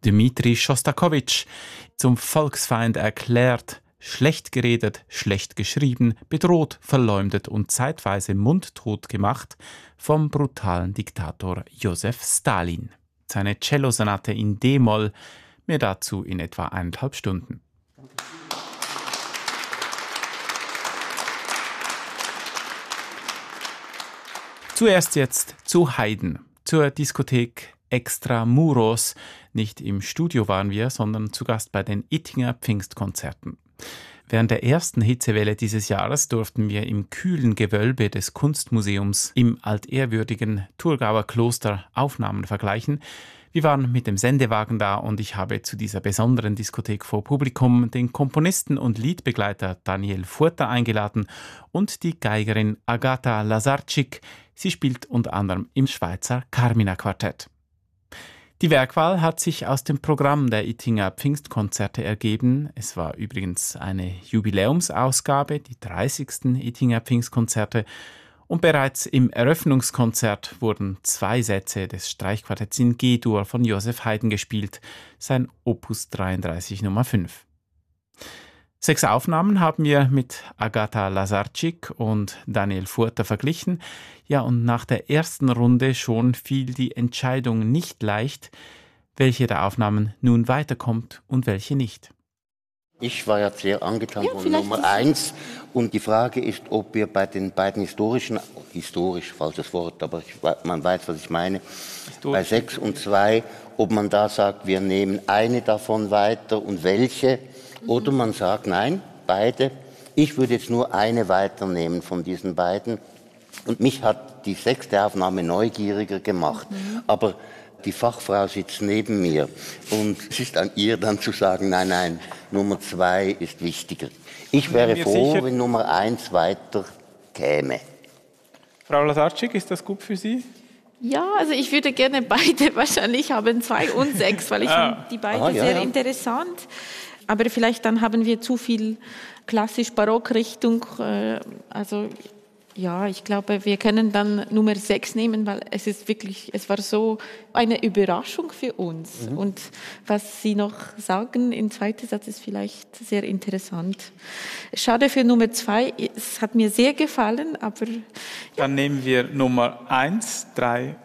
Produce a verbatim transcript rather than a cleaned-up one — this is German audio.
Dmitri Schostakowitsch, zum Volksfeind erklärt, schlecht geredet, schlecht geschrieben, bedroht, verleumdet und zeitweise mundtot gemacht vom brutalen Diktator Josef Stalin. Seine Cellosonate in D-Moll, mehr dazu in etwa eineinhalb Stunden. Zuerst jetzt zu Haydn, zur Diskothek Extramuros. Nicht im Studio waren wir, sondern zu Gast bei den Ittinger Pfingstkonzerten. Während der ersten Hitzewelle dieses Jahres durften wir im kühlen Gewölbe des Kunstmuseums im altehrwürdigen Thurgauer Kloster Aufnahmen vergleichen. Wir waren mit dem Sendewagen da und ich habe zu dieser besonderen Diskothek vor Publikum den Komponisten und Liedbegleiter Daniel Furter eingeladen und die Geigerin Agata Lazarczyk. Sie spielt unter anderem im Schweizer Carmina Quartett. Die Werkwahl hat sich aus dem Programm der Ittinger Pfingstkonzerte ergeben. Es war übrigens eine Jubiläumsausgabe, die dreißigsten Ittinger Pfingstkonzerte. Und bereits im Eröffnungskonzert wurden zwei Sätze des Streichquartetts in G-Dur von Joseph Haydn gespielt, sein Opus dreiunddreißig Nummer fünf. Sechs Aufnahmen haben wir mit Agata Lazarczyk und Daniel Furter verglichen. Ja, und nach der ersten Runde schon fiel die Entscheidung nicht leicht, welche der Aufnahmen nun weiterkommt und welche nicht. Ich war ja sehr angetan ja, von Nummer eins und die Frage ist, ob wir bei den beiden historischen, historisch, falsches Wort, aber ich, man weiß, was ich meine, bei sechs und zwei, ob man da sagt, wir nehmen eine davon weiter und welche, mhm. oder man sagt, nein, beide. Ich würde jetzt nur eine weiternehmen von diesen beiden und mich hat die sechste Aufnahme neugieriger gemacht, mhm. aber die Fachfrau sitzt neben mir und es ist an ihr dann zu sagen, nein, nein, Nummer zwei ist wichtiger. Ich wäre froh, sicher, wenn Nummer eins weiter käme. Frau Lazarczyk, ist das gut für Sie? Ja, also ich würde gerne beide wahrscheinlich haben, zwei und sechs, weil ich ah. finde die beide Aha, ja, sehr ja. interessant. Aber vielleicht dann haben wir zu viel klassisch-barock-Richtung, also ja, ich glaube, wir können dann Nummer sechs nehmen, weil es ist wirklich, es war so eine Überraschung für uns. Mhm. Und was Sie noch sagen im zweiten Satz ist vielleicht sehr interessant. Schade für Nummer zwei, es hat mir sehr gefallen, aber... Ja. Dann nehmen wir Nummer eins, drei